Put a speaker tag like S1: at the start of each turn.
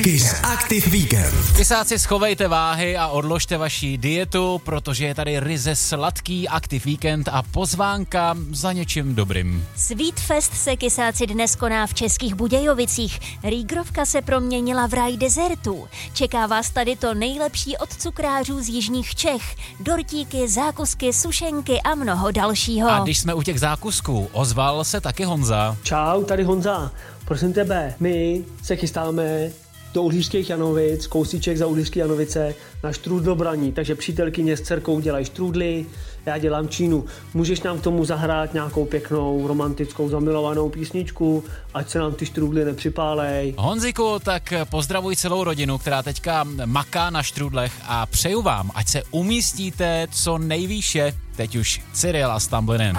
S1: Kiss Active Weekend.
S2: Kysáci, schovejte váhy a odložte vaši dietu, protože je tady ryze sladký Active Weekend a pozvánka za něčím dobrým.
S3: Sweetfest se, kysáci, dnes koná v Českých Budějovicích. Rýgrovka se proměnila v ráj dezertů. Čeká vás tady to nejlepší od cukrářů z jižních Čech. Dortíky, zákusky, sušenky a mnoho dalšího.
S2: A když jsme u těch zákusků, ozval se taky Honza.
S4: Čau, tady Honza. Prosím tebe, my se chystáme do Uhlířských Janovic, kousíček za Uhlířské Janovice, na štrůdlobraní, takže přítelkyně s dcerkou dělají štrůdly, já dělám čínu. Můžeš nám k tomu zahrát nějakou pěknou, romantickou, zamilovanou písničku, ať se nám ty štrůdly nepřipálej.
S2: Honziku, tak pozdravuj celou rodinu, která teďka maká na štrůdlech a přeju vám, ať se umístíte co nejvýše, teď už Cyril a Stumblin' In.